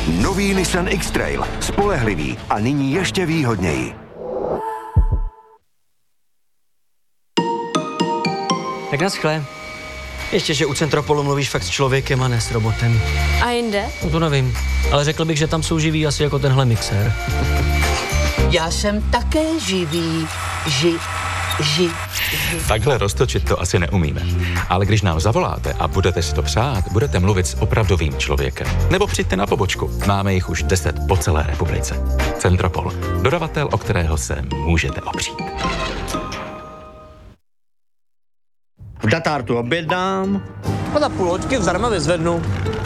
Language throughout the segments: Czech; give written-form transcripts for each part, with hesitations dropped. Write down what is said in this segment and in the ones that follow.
Nový Nissan X-Trail. Spolehlivý a nyní ještě výhodněji. Tak naschle. Ještě, že u Centropolu mluvíš fakt s člověkem a ne s robotem. A jinde? No to nevím, ale řekl bych, že tam jsou živí asi jako tenhle mixér. Já jsem také živý. Takhle roztočit to asi neumíme. Ale když nám zavoláte a budete si to přát, budete mluvit s opravdovým člověkem. Nebo přijďte na pobočku. Máme jich už 10 po celé republice. Centropol. Dodavatel, o kterého se můžete opřít. V Datártu objednám. A za půl hoďky zdarma vyzvednu.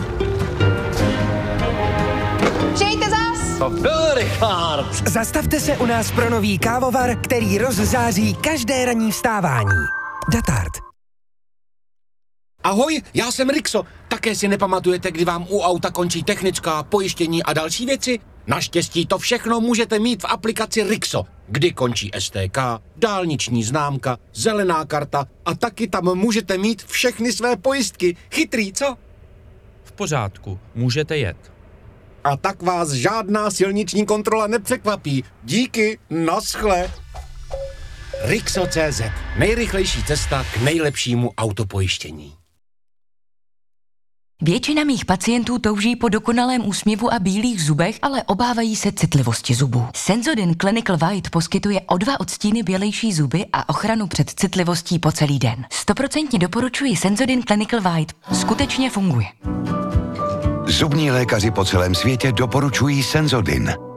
Přijďte zas! To byl Richard. Zastavte se u nás pro nový kávovar, který rozzáří každé ranní vstávání. Datart. Ahoj, já jsem Rixo. Také si nepamatujete, kdy vám u auta končí technická, pojištění a další věci? Naštěstí to všechno můžete mít v aplikaci Rixo, kdy končí STK, dálniční známka, zelená karta a taky tam můžete mít všechny své pojistky. Chytrý, co? V pořádku, můžete jet. A tak vás žádná silniční kontrola nepřekvapí. Díky, naschle. Rixo.cz. Nejrychlejší cesta k nejlepšímu autopojištění. Většina mých pacientů touží po dokonalém úsměvu a bílých zubech, ale obávají se citlivosti zubů. Sensodyne Clinical White poskytuje o 2 odstíny bělejší zuby a ochranu před citlivostí po celý den. 100% doporučuji Sensodyne Clinical White. Skutečně funguje. Zubní lékaři po celém světě doporučují Sensodyne.